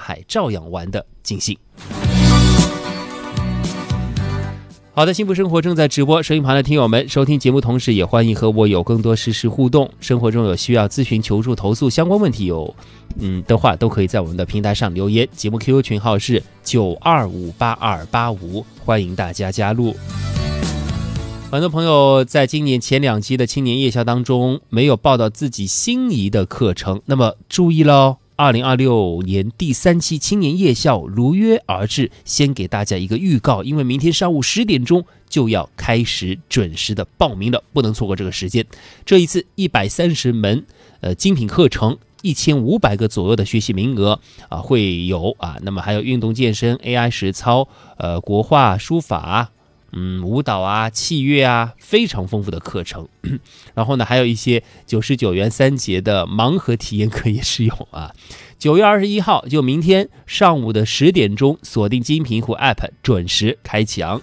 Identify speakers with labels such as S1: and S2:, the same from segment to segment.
S1: 海照样玩得尽兴。好的，幸福生活正在直播，收音旁的听友们，收听节目同时也欢迎和我有更多实时互动。生活中有需要咨询、求助、投诉相关问题的话，都可以在我们的平台上留言。节目 QQ 群号是9258285，欢迎大家加入。很多朋友在今年前2期的青年夜校当中没有报到自己心仪的课程，那么注意喽，2026年第3期青年夜校如约而至，先给大家一个预告，因为明天上午10点钟就要开始准时的报名了，不能错过这个时间。这一次130门精品课程，1500个左右的学习名额会有那么还有运动健身、AI 实操、国画、书法。舞蹈器乐非常丰富的课程。然后呢，还有一些99元3节的盲盒体验课也是有9月21号，就明天上午的10点钟，锁定金苹果 App 准时开抢。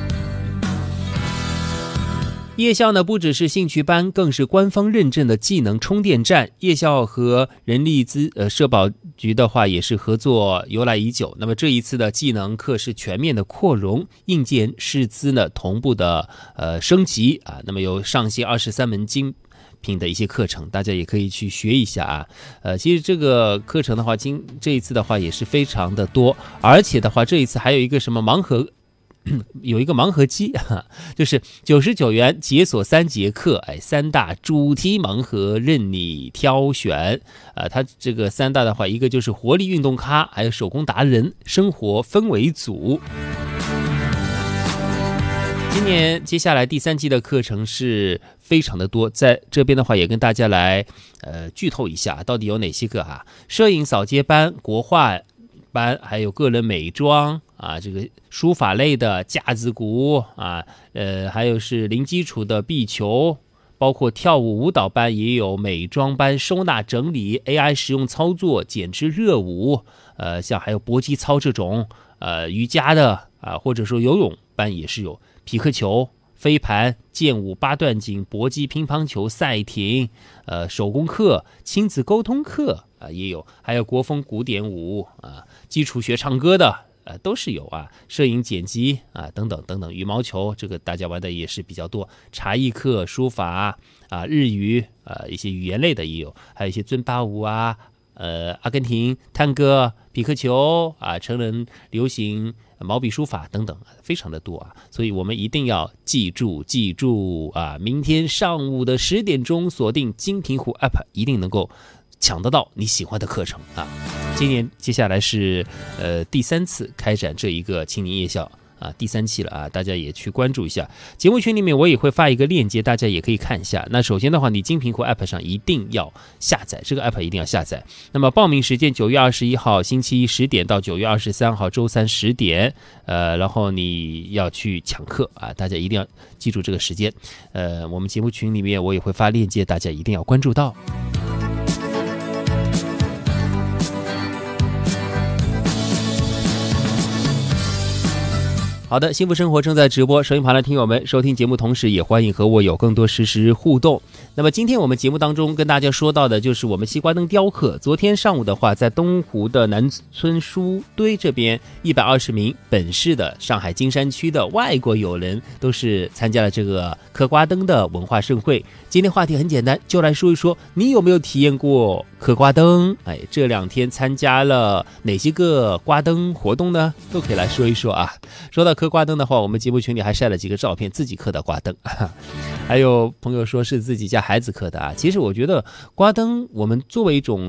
S1: 夜校呢，不只是兴趣班，更是官方认证的技能充电站。夜校和人力社保局的话也是合作由来已久。那么这一次的技能课是全面的扩容，硬件师资呢同步的升级那么有上线23门精品的一些课程，大家也可以去学一下其实这个课程的话，这一次的话也是非常的多，而且的话这一次还有一个什么盲盒。有一个盲盒机就是99元解锁3节课，3大主题盲盒任你挑选它这个3大的话，一个就是活力运动咖，还有手工达人、生活氛围组。今年接下来第3期的课程是非常的多，在这边的话也跟大家来剧透一下到底有哪些个摄影扫街班、国画班，还有个人美妆这个书法类的架子鼓还有是零基础的壁球，包括跳舞舞蹈班也有，美妆班、收纳整理、AI 实用操作、减脂热舞像还有搏击操这种瑜伽的或者说游泳班也是有，匹克球、飞盘、剑舞、八段锦、搏击、乒乓球、赛艇手工课、亲子沟通课也有，还有国风古典舞基础学唱歌的都是有摄影剪辑等等等等，羽毛球这个大家玩的也是比较多，茶艺课、书法日语一些语言类的也有，还有一些尊巴舞阿根廷探戈、匹克球成人流行毛笔书法等等，非常的多所以我们一定要记住明天上午的10点钟锁定金苹果 App， 一定能够抢得到你喜欢的课程今年接下来是第3次开展这一个青年夜校第3期了大家也去关注一下。节目群里面我也会发一个链接，大家也可以看一下。那首先的话，你金苹果 App 上一定要下载，这个 App 一定要下载。那么报名时间9月21号星期一10点到9月23号周三10点然后你要去抢课大家一定要记住这个时间。我们节目群里面我也会发链接，大家一定要关注到。好的，幸福生活正在直播，收音旁的听友们，收听节目同时也欢迎和我有更多实时互动。那么今天我们节目当中跟大家说到的就是我们西瓜灯雕刻。昨天上午的话，在东湖的南村书堆这边，120名本市的上海金山区的外国友人都是参加了这个刻瓜灯的文化盛会。今天话题很简单，就来说一说你有没有体验过刻瓜灯？这2天参加了哪些个瓜灯活动呢？都可以来说一说说到刻瓜灯的话，我们节目群里还晒了几个照片，自己刻的瓜灯还有朋友说是自己家孩子刻的其实我觉得瓜灯我们作为一种